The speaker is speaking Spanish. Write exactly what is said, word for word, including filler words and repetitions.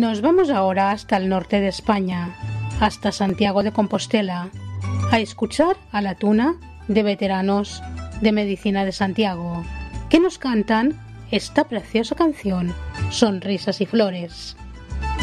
Nos vamos ahora hasta el norte de España, hasta Santiago de Compostela, a escuchar a la Tuna de veteranos de Medicina de Santiago, que nos cantan esta preciosa canción, Sonrisas y Flores.